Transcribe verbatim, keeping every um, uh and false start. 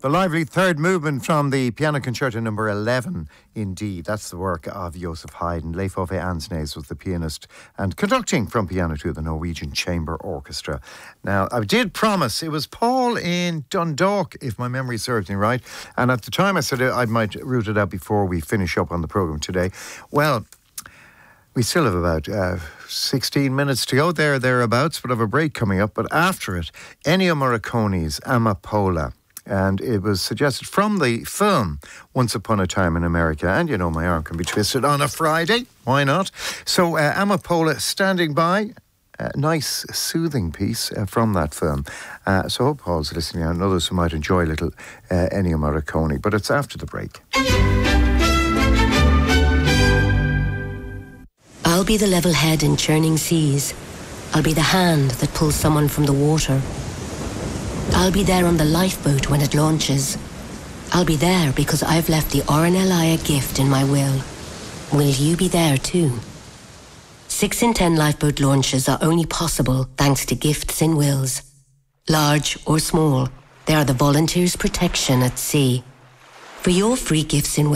The lively third movement from the Piano Concerto number eleven, indeed. That's the work of Joseph Haydn. Leif Ove Ansnes was the pianist and conducting from piano to the Norwegian Chamber Orchestra. Now, I did promise, it was Paul in Dundalk, if my memory serves me right. And at the time I said I might root it out before we finish up on the programme today. Well, we still have about uh, sixteen minutes to go there, thereabouts, but I have a break coming up. But after it, Ennio Morricone's Amapola. And it was suggested from the film Once Upon a Time in America. And you know, my arm can be twisted on a Friday. Why not? So uh, Amapola standing by. A nice, soothing piece uh, from that film. Uh, so I hope Paul's listening and others who might enjoy a little uh, Ennio Morricone. But it's after the break. I'll be the level head in churning seas. I'll be the hand that pulls someone from the water. I'll be there on the lifeboat when it launches. I'll be there because I've left the Oranelaya gift in my will. Will you be there too? Six in ten lifeboat launches are only possible thanks to gifts in wills. Large or small, they are the volunteers' protection at sea. For your free gifts in will,